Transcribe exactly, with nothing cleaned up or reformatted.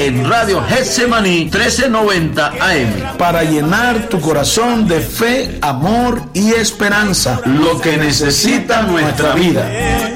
en Radio Getsemaní trece noventa A M. Para llenar tu corazón de fe, amor y esperanza. Lo que necesita nuestra vida.